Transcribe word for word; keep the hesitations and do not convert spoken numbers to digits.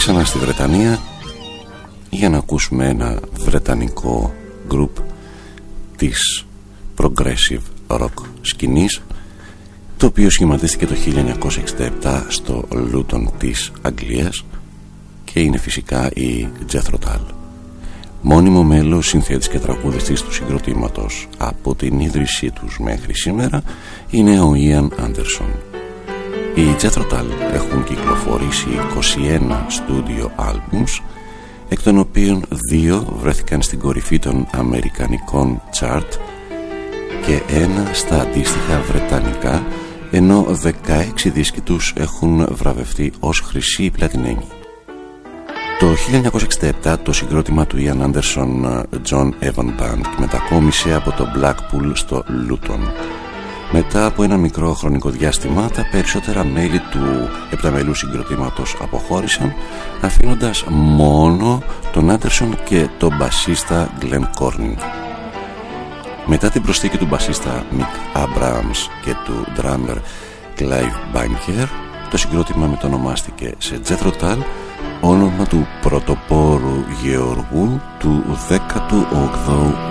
ξανά στη Βρετανία για να ακούσουμε ένα βρετανικό group της progressive rock σκηνής, το οποίο σχηματίστηκε το χίλια εννιακόσια εξήντα επτά στο Λούτον της Αγγλίας και είναι φυσικά η Jethro Tull. Μόνιμο μέλος, συνθέτης και τραγουδιστής του συγκροτήματος από την ίδρυσή τους μέχρι σήμερα είναι ο Ian Anderson. Οι Jethro Tull έχουν κυκλοφορήσει είκοσι ένα στούντιο άλμπουμς, εκ των οποίων δύο βρέθηκαν στην κορυφή των αμερικανικών chart και ένα στα αντίστοιχα βρετανικά, ενώ δεκαέξι δίσκοι τους έχουν βραβευτεί ως χρυσή πλατινένη. Το χίλια εννιακόσια εξήντα επτά το συγκρότημα του Ian Anderson John Evan Band μετακόμισε από το Blackpool στο Luton. Μετά από ένα μικρό χρονικό διάστημα, τα περισσότερα μέλη του επταμελού συγκροτήματος αποχώρησαν, αφήνοντας μόνο τον Anderson και τον μπασίστα Glenn Corning. Μετά την προσθήκη του μπασίστα Mick Abrahams και του drummer Clive Bunker, το συγκρότημα μετονομάστηκε σε Jethro Tull, όνομα του πρωτοπόρου γεωργού του δέκατου όγδοου